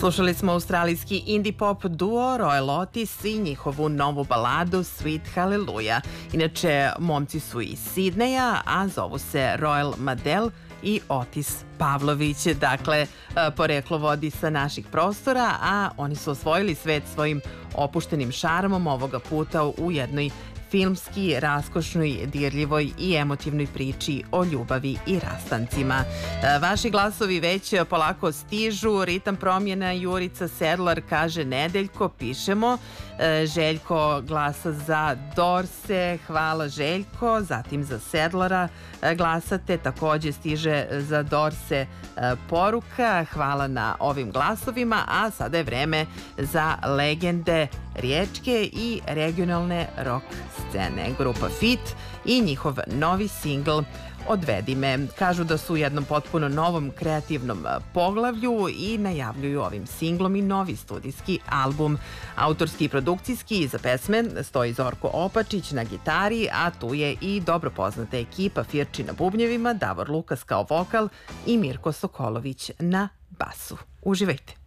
Slušali smo australijski indie pop duo Royal Otis i njihovu novu baladu Sweet Hallelujah. Inače, momci su iz Sidneja, a zovu se Royal Madel i Otis Pavlović. Dakle, poreklo vodi sa naših prostora, a oni su osvojili svet svojim opuštenim šarmom, ovoga puta u jednoj filmski, raskošnoj, dirljivoj i emotivnoj priči o ljubavi i rastancima. Vaši glasovi već polako stižu, ritam promjena, Jurica Sedlar kaže Nedeljko, pišemo. Željko glasa za Dorse, hvala Željko, zatim za Sedlara glasate, takođe stiže za Dorse poruka, hvala na ovim glasovima, a sada je vreme za legende riječke i regionalne rock scene. Grupa Fit i njihov novi singl Odvedi me. Kažu da su u jednom potpuno novom kreativnom poglavlju i najavljuju ovim singlom i novi studijski album. Autorski i produkcijski za pesme stoji Zorko Opačić na gitari, a tu je i dobro poznata ekipa Firči na bubnjevima, Davor Lukas kao vokal i Mirko Sokolović na basu. Uživajte!